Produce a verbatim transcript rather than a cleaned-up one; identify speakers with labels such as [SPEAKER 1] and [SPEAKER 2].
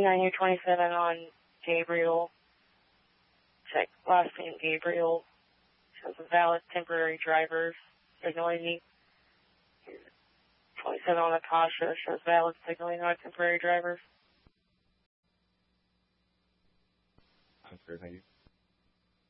[SPEAKER 1] nine, you're twenty-seven on Gabriel. Check last name Gabriel. Shows a valid temporary driver signaling me. twenty-seven on Natasha. Shows valid signaling on temporary drivers.
[SPEAKER 2] That's fair, thank you.